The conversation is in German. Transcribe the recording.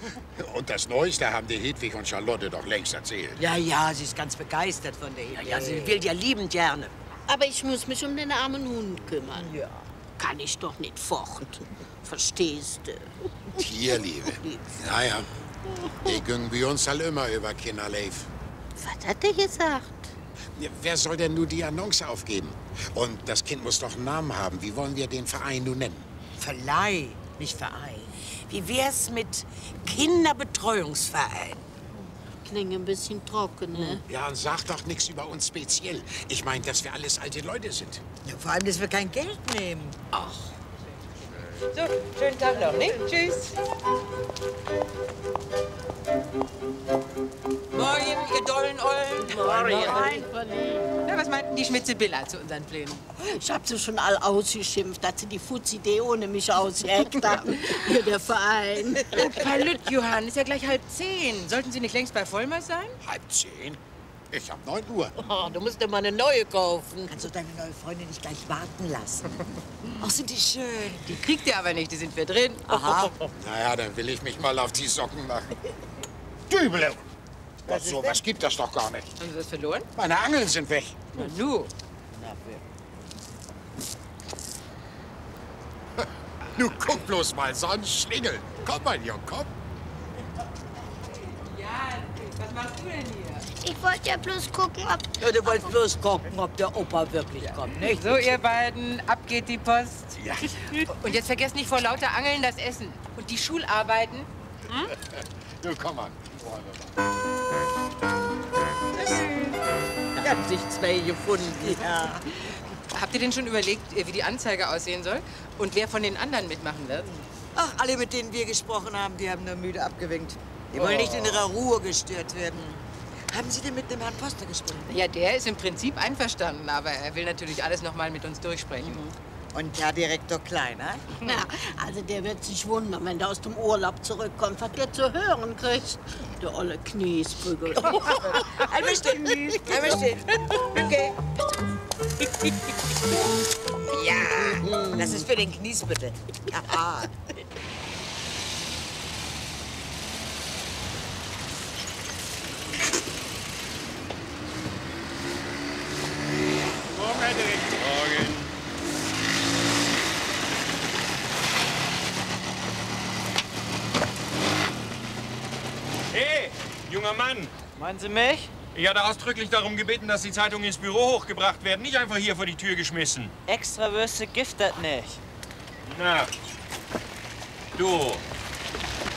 Und das Neueste haben die Hedwig und Charlotte doch längst erzählt. Ja, ja, sie ist ganz begeistert von der Idee. Ja, sie will ja liebend gerne. Aber ich muss mich um den armen Hund kümmern. Ja. Kann ich doch nicht fort. Verstehst du? Tierliebe. Ja. Die gingen wir uns halt immer über Kinderleif. Was hat er gesagt? Ja, wer soll denn nur die Annonce aufgeben? Und das Kind muss doch einen Namen haben. Wie wollen wir den Verein nun nennen? Verleih, nicht Verein. Wie wär's mit Kinderbetreuungsverein? Klingt ein bisschen trocken, ne? Ja, und sag doch nichts über uns speziell. Ich meine, dass wir alles alte Leute sind. Ja, vor allem, dass wir kein Geld nehmen. Ach. So, schönen Tag noch, ne? Tschüss. Morgen, ihr dollen Ollen. Morgen. Na, was meinten die Schmitze-Billa zu unseren Plänen? Ich hab sie schon all ausgeschimpft, dass sie die Fuzidee ohne mich ausgeheckt haben. Hier der Verein. Oh, Palüt, Johann, ist ja gleich 9:30. Sollten Sie nicht längst bei Vollmast sein? 9:30? Ich hab 9 Uhr. Oh, du musst dir mal eine neue kaufen. Kannst du deine neue Freundin nicht gleich warten lassen? Ach, sind die schön. Die kriegt ihr aber nicht, die sind wir drin. Aha. Naja, dann will ich mich mal auf die Socken machen. Dübel! So was gibt das doch gar nicht. Haben Sie das verloren? Meine Angeln sind weg. Na, nu. Du guck bloß mal, so ein Schlingel. Komm, mein Junge, komm. Ja, was machst du denn hier? Ich wollte ja bloß gucken, ob... Ja, du wolltest bloß gucken, ob der Opa wirklich kommt, nicht? So, ihr beiden, ab geht die Post. Ja. Und jetzt vergesst nicht vor lauter Angeln das Essen. Und die Schularbeiten. Du, komm mal. Da haben sich zwei gefunden. Ja. Habt ihr denn schon überlegt, wie die Anzeige aussehen soll? Und wer von den anderen mitmachen wird? Ach, alle, mit denen wir gesprochen haben, die haben nur müde abgewinkt. Die wollen nicht in ihrer Ruhe gestört werden. Haben Sie denn mit dem Herrn Poster gesprochen? Ja, der ist im Prinzip einverstanden, aber er will natürlich alles noch mal mit uns durchsprechen. Und Herr Direktor Kleiner? Na, also der wird sich wundern, wenn der aus dem Urlaub zurückkommt, was der zu hören kriegt. Der olle Kniesbügel. Einmal stehen. Einmal stehen. Okay. Ja, das ist für den Knies, bitte. Aha. Morgen, Herr Direktor. Morgen. Hey, junger Mann! Meinen Sie mich? Ich hatte ausdrücklich darum gebeten, dass die Zeitungen ins Büro hochgebracht werden, nicht einfach hier vor die Tür geschmissen. Extra Würste giftet nicht. Na, du,